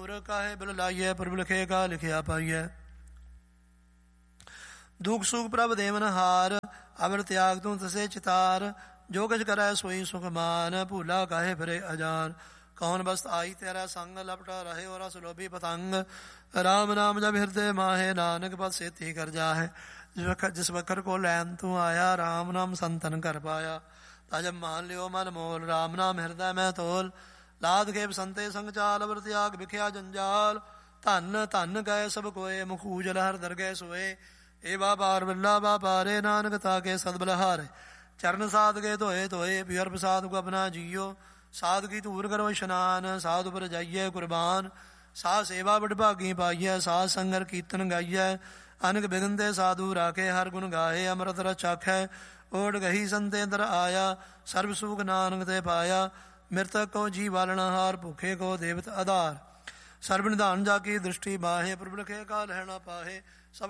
ਗੁਰ ਕਾਹੇ ਬਿਲ ਲਾਈਐ, ਪ੍ਰਭ ਲਿਖੇ ਕਾ ਲਿਖਿਆ ਪਾਈਐ। ਦੁਖ ਸੁਖ ਪ੍ਰਭ ਦੇਵਨ ਹਾਰ, ਅਵਰ ਤਿਆਗ ਤੂੰ ਤਸੇ ਚਿਤਾਰ। ਜੋ ਕੁਛ ਕਰੈ ਸੋਈ ਸੁਖ ਮਾਨ, ਭੂਲਾ ਕਾਹੇ ਫਿਰੇ ਅਜਾਨ। ਕੌਣ ਬਸਤ ਆਈ ਤੇਰਾ ਸੰਗ, ਲਪਟਾ ਰਹੇ ਔ ਰਸ ਲੋਭੀ ਪਤੰਗ। ਰਾਮ ਨਾਮ ਜਪ ਹਿਰਦੇ ਮਾਹੇ, ਨਾਨਕ ਪਦ ਸੇਤੀ ਕਰ ਜਾਹੇ। ਜਿਸ ਵਖਰ ਕੋ ਲੈਨ ਤੂੰ ਆਇਆ, ਰਾਮ ਨਾਮ ਸੰਤਨ ਕਰ ਪਾਇਆ। ਤਾ ਜਬ ਮਾਨ ਲਿਓ ਮਨ ਮੋਲ, ਰਾਮ ਨਾਮ ਹਿਰਦੈ ਮੈਂ ਤੋਲ। ਲਾਦ ਕੇ ਬਸੰਤੇ ਸੰਗ ਚਾਲ, ਅਵਰ ਤਿਆਗ ਵਿਖਿਆ ਜੰਜਾਲ। ਧਨ ਧਨ ਗਏ ਸਭ ਕੋਏ, ਮੁਖ ਊਜਲ ਹਰ ਦਰਗਹਿ ਸੋਏ। ਏ ਬਾਪਾਰ ਬਿਰਲਾ ਬਾਪਾਰੇ, ਨਾਨਕ ਤਾਕੇ ਸਦ ਬਲਹਾਰੇ। ਚਰਨ ਸਾਧ ਕੇ ਧੋਏ ਧੋਏ, ਪਿਅਰ ਪ੍ਰਸਾਦ ਕੋ ਆਪਣਾ ਜੀਓ। ਸਾਧ ਕੀ ਧੂਰ ਕਰੋ ਇਸ਼ਨਾਨ, ਸਾਧ ਉਪਰ ਜਾਈਏ ਕੁਰਬਾਨ। ਸਾਧ ਸੇਵਾ ਬੜ ਭਾਗੀ ਪਾਈਐ, ਸਾਧ ਸੰਗਰ ਕੀਰਤਨ ਗਾਈਐ। ਅਨਕ ਬਿਗਨ ਤੇ ਸਾਧੂ ਰਾਖੇ, ਹਰ ਗੁਣ ਗਾਏ ਅੰਮ੍ਰਿਤ ਰਸ ਚਾਖੈ। ਓਟ ਗਹੀ ਸੰਤੇ ਅੰਦਰ ਆਇਆ, ਸਰਬ ਸੁਖ ਨਾਨਕ ਤੇ ਪਾਇਆ। ਮ੍ਰਿਤਕ ਕੋ ਜੀ ਬਾਲਣ ਹਾਰ, ਭੁਖੇ ਕੋ ਦੇਵਤ ਆਧਾਰ। ਸਰਬ ਨਿਧਾਨ ਜਾ ਕੀ ਦ੍ਰਿਸ਼ਟੀ ਬਾਹੇ, ਪ੍ਰਭ ਲਿਖੇ ਕਾ ਲਹਿਣਾ ਪਾਹੇ।